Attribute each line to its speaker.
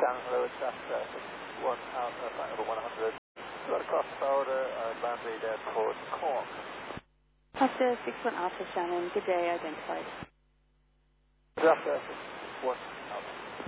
Speaker 1: Shannon, hello, it's after 1 out of over 100. Got across border, boundary airport, Cork.
Speaker 2: After 61 Alpha Shannon, good day, identified.
Speaker 1: After 1